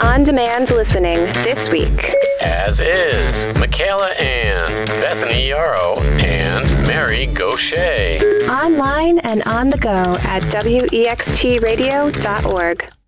on-demand listening this week. As is Michaela Ann, Bethany Yarrow, and Mary Gaucher. Online and on the go at wextradio.org.